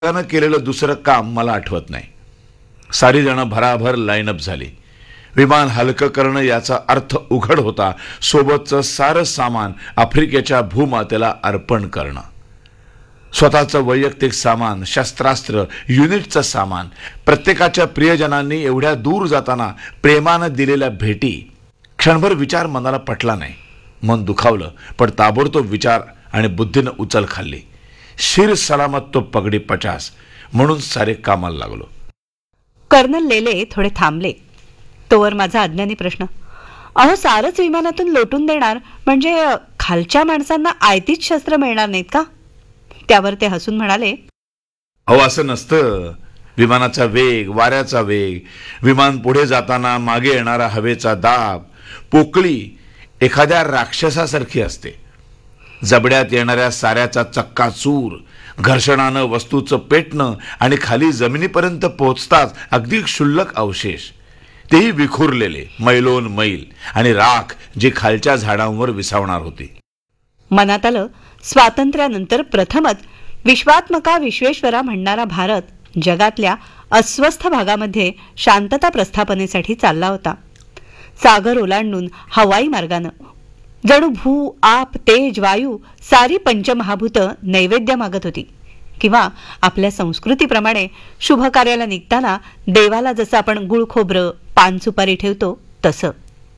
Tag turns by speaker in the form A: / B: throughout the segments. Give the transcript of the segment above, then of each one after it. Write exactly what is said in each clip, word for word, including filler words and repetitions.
A: त्यानं केलेलं दुसरं काम मला आठवत नाही. सारी जण भराभर लाईनअप झाली. विमान हलकं करणं याचा अर्थ उघड होता. सोबतचं सारं सामान आफ्रिकेच्या भूमातेला अर्पण करणं. स्वतःचं वैयक्तिक सामान, शस्त्रास्त्र, युनिटचं सामान, प्रत्येकाच्या प्रियजनांनी एवढ्या दूर जाताना प्रेमानं दिलेल्या भेटी. क्षणभर विचार मनाला पटला नाही. मन दुखावलं, पण ताबडतोब विचार आणि बुद्धीनं उचल खाल्ली. शिर सलामत तो पगडी पचास म्हणून सारे कामाला लागलो.
B: कर्नल लेले थोडे थांबले. तोवर माझा अज्ञानी प्रश्न, अहो सारच विमानातून लोटून देणार म्हणजे खालच्या माणसांना आयतीच शस्त्र मिळणार नाहीत का? त्यावर ते हसून म्हणाले,
A: अहो असं नसतं. विमानाचा वेग, वाऱ्याचा वेग, विमान पुढे जाताना मागे येणारा हवेचा दाब, पोकळी एखाद्या राक्षसासारखी असते. जबड्यात येणाऱ्या साऱ्याचा चक्काचूर, घर्षणानं वस्तूचं पेटणं आणि खाली जमिनीपर्यंत पोहोचताच अगदी क्षुल्लक अवशेष, तेही विखुरलेले मैलोन मैल, आणि राख जी खालच्या झाडांवर विसावणार होती.
B: मनात आलं, स्वातंत्र्यानंतर प्रथमच विश्वात्मका विश्वेश्वरा म्हणणारा भारत जगातल्या अस्वस्थ भागामध्ये शांतता प्रस्थापनेसाठी चालला होता. सागर ओलांडून हवाई मार्गानं जणू भू, आप, तेज, वायू सारी पंचमहाभूत नैवेद्य मागत होती. किंवा आपल्या संस्कृतीप्रमाणे शुभ कार्याला निघताना देवाला जसं आपण गुळ खोबरं, पान सुपारी ठेवतो तसं.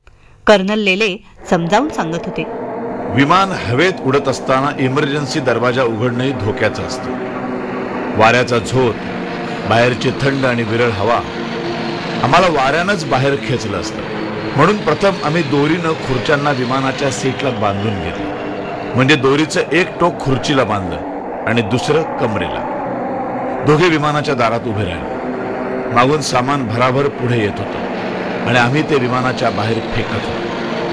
B: कर्नल लेले समजावून सांगत होते,
A: विमान हवेत उडत असताना इमर्जन्सी दरवाजा उघडणंही धोक्याचं असतं. वाऱ्याचा झोत, बाहेरची थंड आणि विरळ हवा आम्हाला वाऱ्यानंच बाहेर खेचलं असतं. म्हणून प्रथम आम्ही दोरीनं खुर्च्यांना विमानाच्या सीटला बांधून घेतलं. म्हणजे दोरीचं एक टोक खुर्चीला बांधलं आणि दुसरं कमरेला. दोघे विमानाच्या दारात उभे राहिले. मागून सामान भराभर पुढे येत होतं आणि आम्ही ते विमानाच्या बाहेर फेकत होतो.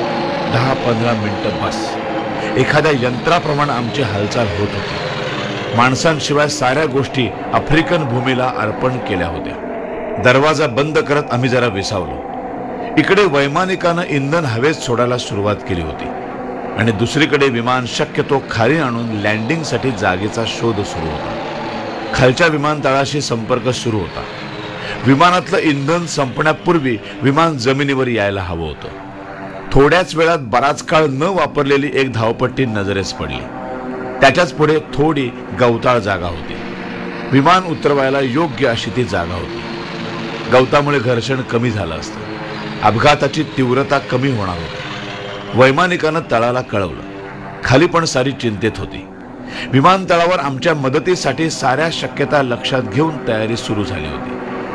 A: दहा पंधरा मिनिटं बस. एखाद्या यंत्राप्रमाणे आमची हालचाल होत होती. माणसांशिवाय साऱ्या गोष्टी आफ्रिकन भूमीला अर्पण केल्या होत्या. दरवाजा बंद करत आम्ही जरा विसावलो. इकडे वैमानिकानं इंधन हवेत सोडायला सुरुवात केली होती आणि दुसरीकडे विमान शक्यतो खाली आणून लँडिंगसाठी जागेचा शोध सुरू होता. खालच्या विमानतळाशी संपर्क सुरू होता. विमानातलं इंधन संपण्यापूर्वी विमान जमिनीवर यायला हवं होतं. थोड्याच वेळात बराच काळ न वापरलेली एक धावपट्टी नजरेस पडली. त्याच्याच पुढे थोडी गवताळ जागा होती. विमान उतरवायला योग्य अशी ती जागा होती. गवतामुळे घर्षण कमी झालं असतं. अपघाताची तीव्रता कमी होणार होती. वैमानिकानं तळाला कळवलं. खाली पण सारी चिंतेत होती. विमानतळावर आमच्या मदतीसाठी साऱ्या शक्यता लक्षात घेऊन तयारी सुरू झाली होती.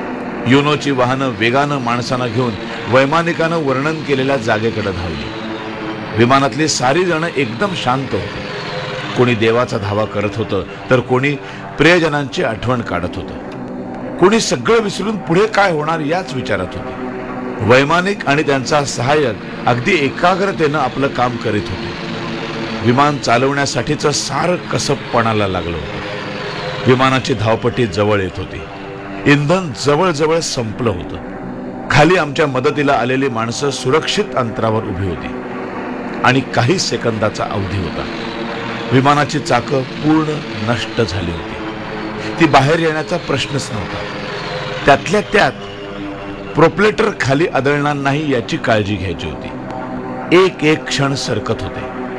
A: युनोची वाहनं वेगानं माणसांना घेऊन वैमानिकानं वर्णन केलेल्या जागेकडे धावली. विमानातली सारी जण एकदम शांत होती. कोणी देवाचा धावा करत होतं तर कोणी प्रियजनांची आठवण काढत होतं. कोणी सगळं विसरून पुढे काय होणार याच विचारात होते. वैमानिक आणि त्यांचा सहाय्यक अगदी एकाग्रतेनं आपलं काम करीत होते. विमान चालवण्यासाठीचं सारं कसबपणाला लागलं होतं. विमानाची धावपट्टी जवळ येत होती. इंधन जवळजवळ संपलं होतं. खाली आमच्या मदतीला आलेली माणसं सुरक्षित अंतरावर उभी होती आणि काही सेकंदाचा अवधी होता. विमानाची चाकं पूर्ण नष्ट झाली होती. ती बाहेर येण्याचा प्रश्नच नव्हता. त्यातल्या त्यात प्रोपेलर खाली आदळणार नाही याची काळजी घ्यायची होती. एक एक क्षण सरकत होते.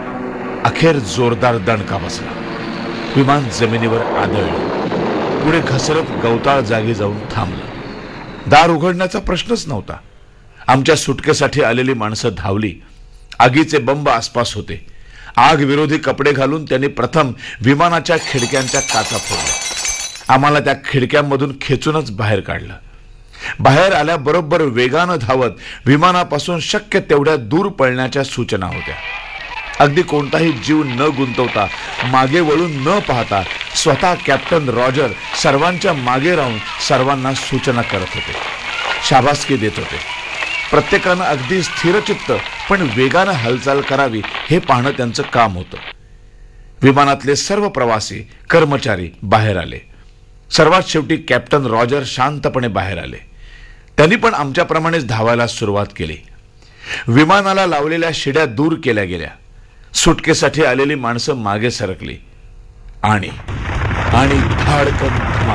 A: अखेर जोरदार दणका बसला. विमान जमिनीवर आदळलं. पुढे घसरत गवताळ जागी जाऊन थांबलं. दार उघडण्याचा प्रश्नच नव्हता. आमच्या सुटकेसाठी आलेली माणसं धावली. आगीचे बंब आसपास होते. आग विरोधी कपडे घालून त्यांनी प्रथम विमानाच्या खिडक्यांच्या काचा फोडल्या. आम्हाला त्या खिडक्यांमधून खेचूनच बाहेर काढलं. बाहेर आल्याबरोबर वेगानं धावत विमानापासून शक्य तेवढ्या दूर पळण्याच्या सूचना होत्या. अगदी कोणताही जीव न गुंतवता, मागे वळून न पाहता स्वतः कॅप्टन रॉजर सर्वांच्या मागे राहून सर्वांना सूचना करत होते, शाबासकी देत होते. प्रत्येकानं अगदी स्थिरचित्त पण वेगानं हालचाल करावी हे पाहणं त्यांचं काम होतं. विमानातले सर्व प्रवासी, कर्मचारी बाहेर आले. सर्वात शेवटी कॅप्टन रॉजर शांतपणे बाहेर आले. त्यांनी पण आमच्याप्रमाणेच धावायला सुरुवात केली. विमानाला लावलेल्या शिड्या दूर केल्या गेल्या. सुटकेसाठी आलेली माणसं मागे सरकली आणि आणि धाडकन धमाका.